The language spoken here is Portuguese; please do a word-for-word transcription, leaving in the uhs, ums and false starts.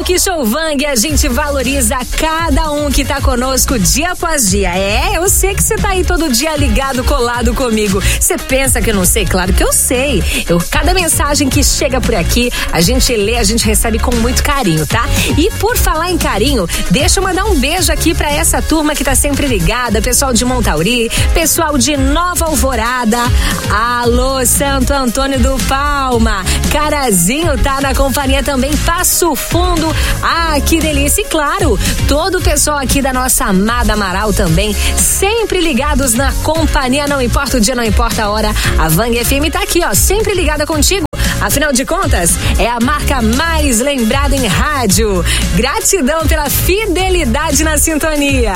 Talk Show Vang, a gente valoriza cada um que tá conosco dia após dia. É, eu sei que você tá aí todo dia ligado, colado comigo. Você pensa que eu não sei? Claro que eu sei. Eu, cada mensagem que chega por aqui, a gente lê, a gente recebe com muito carinho, tá? E por falar em carinho, deixa eu mandar um beijo aqui pra essa turma que tá sempre ligada, pessoal de Montauri, pessoal de Nova Alvorada. Alô, Santo Antônio do Palma. Carazinho tá na companhia também, Passo Fundo. Ah, que delícia. E claro, todo o pessoal aqui da nossa amada Amaral também, sempre ligados na companhia, não importa o dia, não importa a hora, a Vang F M tá aqui, ó, sempre ligada contigo. Afinal de contas, é a marca mais lembrada em rádio. Gratidão pela fidelidade na sintonia.